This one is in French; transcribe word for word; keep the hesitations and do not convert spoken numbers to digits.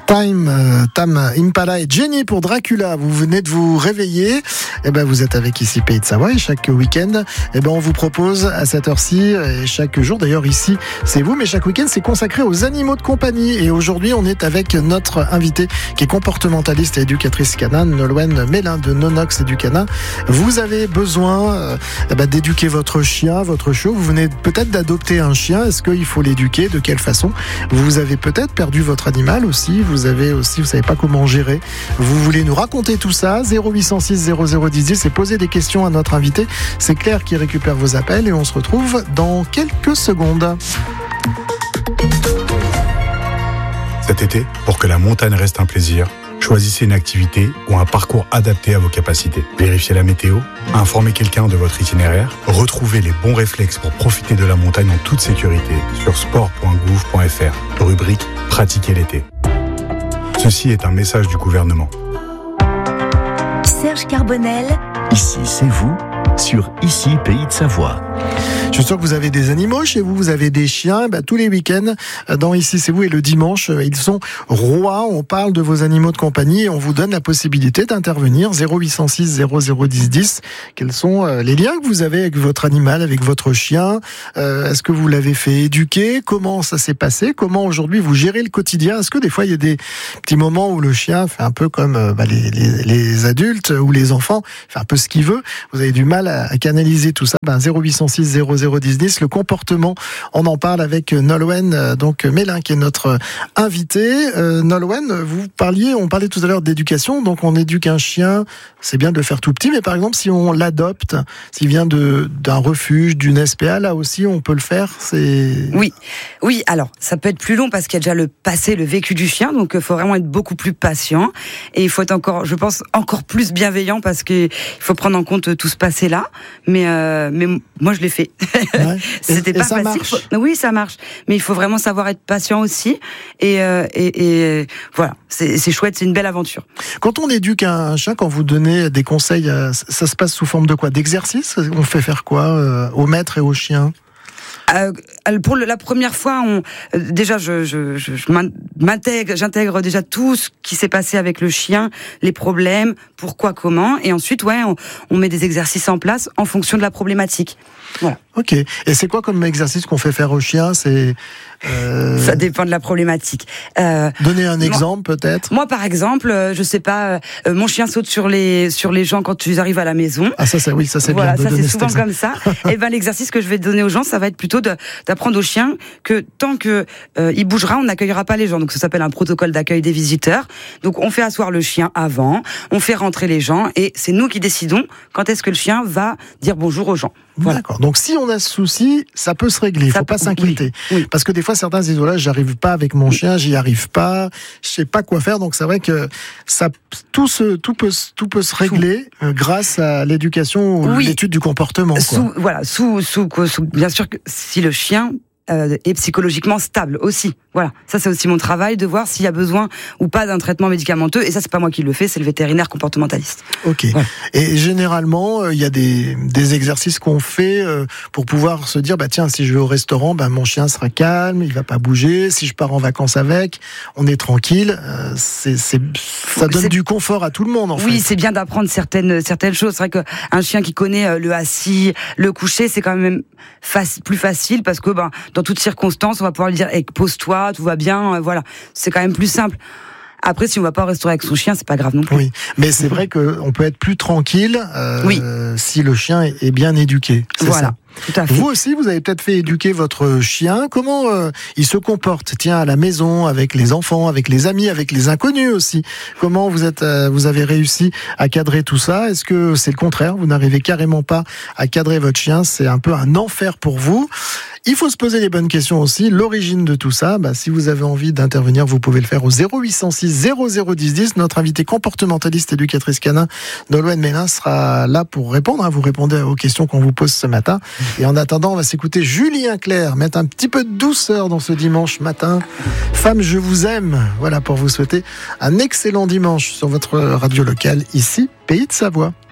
Time, euh, Tam Impala et Jenny pour Dracula. Vous venez de vous réveiller. Eh ben, vous êtes avec ici Pays de Savoie et chaque week-end, eh ben, on vous propose à cette heure-ci et chaque jour, d'ailleurs ici, c'est vous, mais chaque week-end, c'est consacré aux animaux de compagnie. Et aujourd'hui, on est avec notre invitée qui est comportementaliste et éducatrice canine, Nolwenn Mélin de Nonox Educana. Vous avez besoin euh, eh ben, d'éduquer votre chien, votre chiot. Vous venez peut-être d'adopter un chien. Est-ce qu'il faut l'éduquer? De quelle façon? Vous avez peut-être perdu votre animal aussi. Vous avez aussi, vous savez pas comment gérer. Vous voulez nous raconter tout ça? zéro huit cent six zéro zéro dix dix et poser des questions à notre invité. C'est Claire qui récupère vos appels et on se retrouve dans quelques secondes. Cet été, pour que la montagne reste un plaisir, choisissez une activité ou un parcours adapté à vos capacités. Vérifiez la météo, informez quelqu'un de votre itinéraire, retrouvez les bons réflexes pour profiter de la montagne en toute sécurité sur sport point gouv point f r, rubrique « Pratiquer l'été ». Ceci est un message du gouvernement. Serge Carbonel. Ici, c'est vous, sur Ici, Pays de Savoie. Je suis sûr que vous avez des animaux chez vous, vous avez des chiens. Ben, tous les week-ends, dans Ici, c'est vous et le dimanche, ils sont rois. On parle de vos animaux de compagnie et on vous donne la possibilité d'intervenir. zéro huit cent six zéro zéro dix dix. Quels sont les liens que vous avez avec votre animal, avec votre chien? euh, Est-ce que vous l'avez fait éduquer? Comment ça s'est passé? Comment aujourd'hui vous gérez le quotidien? Est-ce que des fois, il y a des petits moments où le chien fait un peu comme bah, les, les, les adultes ou les enfants, fait un peu ce qu'il veut? Vous avez du mal à, à canaliser tout ça. Ben, zéro huit cent six zéro zéro dix dix, le comportement, on en parle avec Nolwenn donc Mélin qui est notre invitée. Euh, Nolwenn, vous parliez, on parlait tout à l'heure d'éducation, donc on éduque un chien, c'est bien de le faire tout petit, mais par exemple si on l'adopte, s'il vient de d'un refuge, d'une S P A, là aussi on peut le faire. C'est oui, oui. Alors ça peut être plus long parce qu'il y a déjà le passé, le vécu du chien, donc il faut vraiment être beaucoup plus patient et il faut être encore, je pense, encore plus bienveillant parce que il faut prendre en compte tout ce passé-là. Mais euh, mais moi je l'ai fait. Ouais. C'était et, pas et ça facile. marche. Oui, ça marche. Mais il faut vraiment savoir être patient aussi. Et, euh, et, et voilà, c'est, c'est chouette, c'est une belle aventure. Quand on éduque un chien, quand vous donnez des conseils, ça se passe sous forme de quoi? D'exercice? On fait faire quoi euh, au maître et au chien? Euh, pour la première fois, on, euh, déjà, je, je, je, je m'intègre, j'intègre déjà tout ce qui s'est passé avec le chien, les problèmes, pourquoi, comment, et ensuite, ouais, on, on met des exercices en place en fonction de la problématique. Voilà. Ok. Et c'est quoi comme exercice qu'on fait faire au chien? C'est euh... Ça dépend de la problématique. Euh, Donner un exemple, moi, peut-être. Moi, par exemple, euh, je sais pas, euh, mon chien saute sur les sur les gens quand ils arrivent à la maison. Ah ça, c'est oui, ça c'est voilà, bien. Voilà, ça c'est souvent comme ça. Et ben l'exercice que je vais donner aux gens, ça va être plutôt de, d'apprendre au chien que tant que euh, il bougera, on n'accueillera pas les gens. Donc ça s'appelle un protocole d'accueil des visiteurs. Donc on fait asseoir le chien avant, on fait rentrer les gens et c'est nous qui décidons quand est-ce que le chien va dire bonjour aux gens. Voilà. D'accord. Donc si on a ce souci, ça peut se régler. Il faut pas s'inquiéter. Oui, oui. Parce que des fois, certains disent, voilà, j'arrive pas avec mon chien, j'y arrive pas, je sais pas quoi faire. Donc c'est vrai que ça, tout se, tout peut, tout peut se régler sous. grâce à l'éducation ou oui. l'étude du comportement. Quoi. Sous, voilà, sous, sous, sous, bien sûr que si le chien Euh, et psychologiquement stable aussi. Voilà, ça c'est aussi mon travail de voir s'il y a besoin ou pas d'un traitement médicamenteux. Et ça c'est pas moi qui le fais, c'est le vétérinaire comportementaliste. Ok. Ouais. Et généralement, il euh, y a des, des exercices qu'on fait euh, pour pouvoir se dire, bah tiens, si je vais au restaurant, bah mon chien sera calme, il va pas bouger. Si je pars en vacances avec, on est tranquille. Euh, c'est, c'est, ça donne c'est... du confort à tout le monde. En oui, fait. c'est bien d'apprendre certaines certaines choses. C'est vrai qu'un chien qui connaît le assis, le coucher, c'est quand même faci- plus facile parce que ben dans toutes circonstances, on va pouvoir lui dire hey, pose-toi, tout va bien, euh, voilà. C'est quand même plus simple. Après, si on va pas au restaurant avec son chien, c'est pas grave non plus. Oui, mais c'est vrai qu'on peut être plus tranquille euh, oui. si le chien est bien éduqué. C'est voilà. Ça. Tout à fait. Vous aussi, vous avez peut-être fait éduquer votre chien. Comment euh, il se comporte, tiens, à la maison, avec les enfants, avec les amis, avec les inconnus aussi. Comment vous êtes, euh, vous avez réussi à cadrer tout ça? Est-ce que c'est le contraire? Vous n'arrivez carrément pas à cadrer votre chien? C'est un peu un enfer pour vous. Il faut se poser les bonnes questions aussi. L'origine de tout ça, bah, si vous avez envie d'intervenir, vous pouvez le faire au zéro huit cent six zéro zéro dix dix. Notre invitée comportementaliste éducatrice canin, Nolwenn Mélin, sera là pour répondre. Hein. Vous répondez aux questions qu'on vous pose ce matin. Et en attendant, on va s'écouter Julien Clerc, mettre un petit peu de douceur dans ce dimanche matin. Femme, je vous aime. Voilà pour vous souhaiter un excellent dimanche sur votre radio locale, ici, Pays de Savoie.